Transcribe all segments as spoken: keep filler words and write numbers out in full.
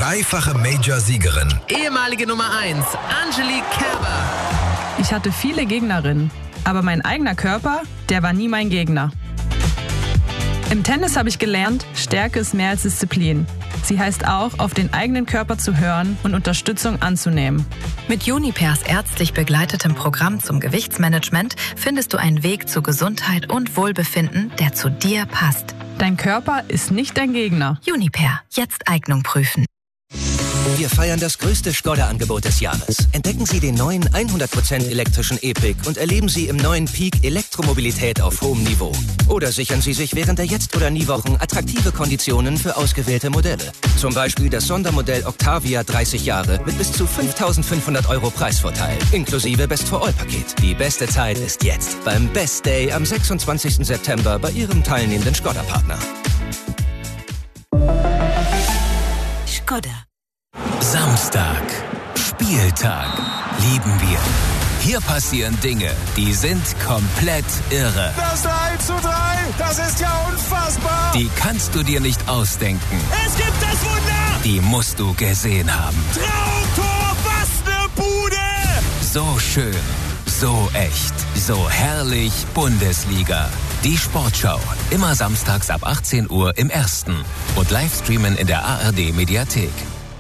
Dreifache Major-Siegerin. Ehemalige Nummer eins, Angelique Kerber. Ich hatte viele Gegnerinnen, aber mein eigener Körper, der war nie mein Gegner. Im Tennis habe ich gelernt, Stärke ist mehr als Disziplin. Sie heißt auch, auf den eigenen Körper zu hören und Unterstützung anzunehmen. Mit Junipers ärztlich begleitetem Programm zum Gewichtsmanagement findest du einen Weg zu Gesundheit und Wohlbefinden, der zu dir passt. Dein Körper ist nicht dein Gegner. Juniper, jetzt Eignung prüfen. Wir feiern das größte Skoda-Angebot des Jahres. Entdecken Sie den neuen hundert Prozent elektrischen E-Pick und erleben Sie im neuen Peak Elektromobilität auf hohem Niveau. Oder sichern Sie sich während der Jetzt- oder Nie-Wochen attraktive Konditionen für ausgewählte Modelle. Zum Beispiel das Sondermodell Octavia dreißig Jahre mit bis zu fünftausendfünfhundert Euro Preisvorteil, inklusive Best-for-All-Paket. Die beste Zeit ist jetzt beim Best Day am sechsundzwanzigsten September bei Ihrem teilnehmenden Skoda-Partner. Skoda. Samstag, Spieltag, lieben wir. Hier passieren Dinge, die sind komplett irre. Das drei zu drei, das ist ja unfassbar. Die kannst du dir nicht ausdenken. Es gibt das Wunder. Die musst du gesehen haben. Traumtor, was ne Bude. So schön, so echt, so herrlich Bundesliga. Die Sportschau, immer samstags ab achtzehn Uhr im Ersten und Livestreamen in der A R D Mediathek.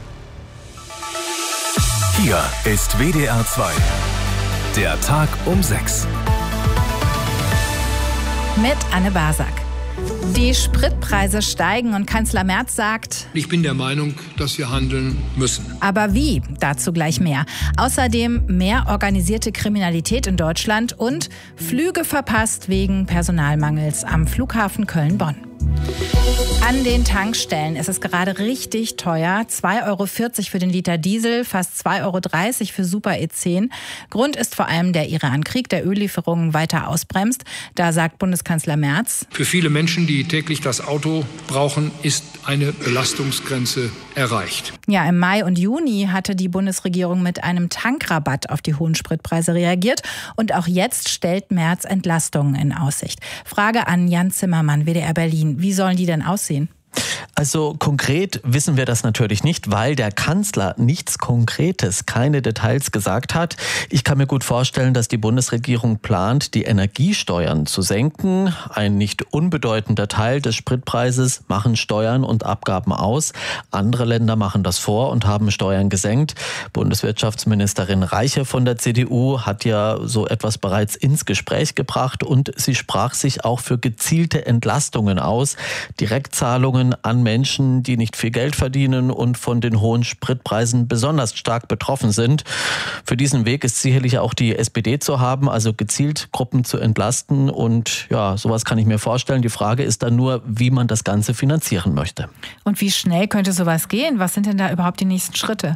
Hier ist W D R zwei. Der Tag um sechs. Mit Anne Basak. Die Spritpreise steigen und Kanzler Merz sagt: Ich bin der Meinung, dass wir handeln müssen. Aber wie? Dazu gleich mehr. Außerdem mehr organisierte Kriminalität in Deutschland und Flüge verpasst wegen Personalmangels am Flughafen Köln-Bonn. An den Tankstellen ist es gerade richtig teuer. zwei Euro vierzig für den Liter Diesel, fast zwei Euro dreißig für Super E zehn. Grund ist vor allem der Iran-Krieg, der Öllieferungen weiter ausbremst. Da sagt Bundeskanzler Merz: Für viele Menschen, die täglich das Auto brauchen, ist eine Belastungsgrenze erreicht. Ja, im Mai und Juni hatte die Bundesregierung mit einem Tankrabatt auf die hohen Spritpreise reagiert. Und auch jetzt stellt Merz Entlastungen in Aussicht. Frage an Jan Zimmermann, W D R Berlin. Wie sollen die denn aussehen? Also konkret wissen wir das natürlich nicht, weil der Kanzler nichts Konkretes, keine Details gesagt hat. Ich kann mir gut vorstellen, dass die Bundesregierung plant, die Energiesteuern zu senken. Ein nicht unbedeutender Teil des Spritpreises machen Steuern und Abgaben aus. Andere Länder machen das vor und haben Steuern gesenkt. Bundeswirtschaftsministerin Reiche von der C D U hat ja so etwas bereits ins Gespräch gebracht und sie sprach sich auch für gezielte Entlastungen aus. Direktzahlungen an Menschen, die nicht viel Geld verdienen und von den hohen Spritpreisen besonders stark betroffen sind. Für diesen Weg ist sicherlich auch die S P D zu haben, also gezielt Gruppen zu entlasten. Und ja, sowas kann ich mir vorstellen. Die Frage ist dann nur, wie man das Ganze finanzieren möchte. Und wie schnell könnte sowas gehen? Was sind denn da überhaupt die nächsten Schritte?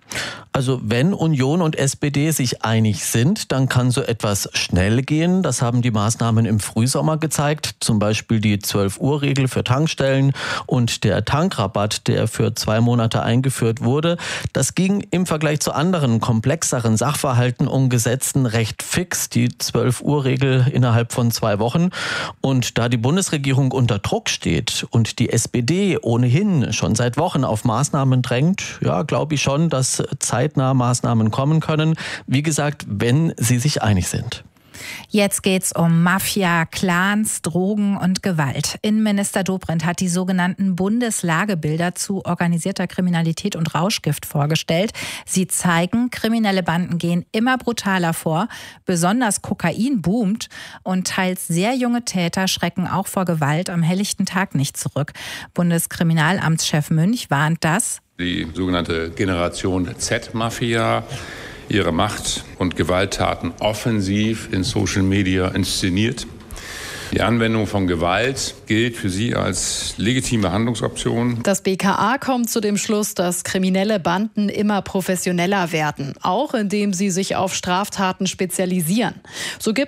Also wenn Union und S P D sich einig sind, dann kann so etwas schnell gehen. Das haben die Maßnahmen im Frühsommer gezeigt. Zum Beispiel die zwölf Uhr Regel für Tankstellen und der Tankrabatt, der für zwei Monate eingeführt wurde. Das ging im Vergleich zu anderen komplexeren Sachverhalten und Gesetzen recht fix. Die zwölf Uhr Regel innerhalb von zwei Wochen. Und da die Bundesregierung unter Druck steht und die S P D ohnehin schon seit Wochen auf Maßnahmen drängt, ja, glaube ich schon, dass zeitnah Maßnahmen kommen können. Wie gesagt, wenn sie sich einig sind. Jetzt geht's um Mafia, Clans, Drogen und Gewalt. Innenminister Dobrindt hat die sogenannten Bundeslagebilder zu organisierter Kriminalität und Rauschgift vorgestellt. Sie zeigen, kriminelle Banden gehen immer brutaler vor, besonders Kokain boomt und teils sehr junge Täter schrecken auch vor Gewalt am helllichten Tag nicht zurück. Bundeskriminalamtschef Münch warnt, dass die sogenannte Generation Z-Mafia ihre Macht- und Gewalttaten offensiv in Social Media inszeniert. Die Anwendung von Gewalt gilt für sie als legitime Handlungsoption. Das B K A kommt zu dem Schluss, dass kriminelle Banden immer professioneller werden, auch indem sie sich auf Straftaten spezialisieren. So gibt